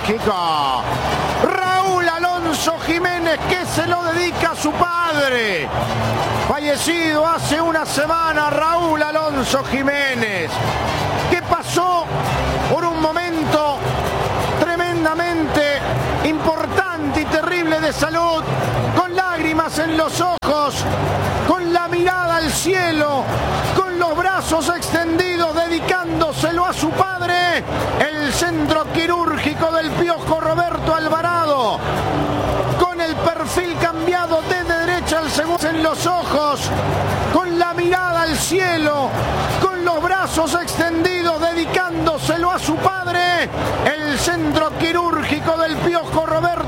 quirúrgico. Raúl Alonso Jiménez, que se lo dedica a su padre, fallecido hace una semana, Raúl Alonso Jiménez, que pasó por un momento tremendamente importante y terrible de salud, con lágrimas en los ojos, con la mirada al cielo, con los brazos extendidos, dedicándoselo a su padre, el centro quirúrgico del Piojo Roberto Alvarado, con el perfil cambiado desde derecha al segundo en los ojos, con la mirada al cielo, con los brazos extendidos, dedicándoselo a su padre, el centro quirúrgico del Piojo Roberto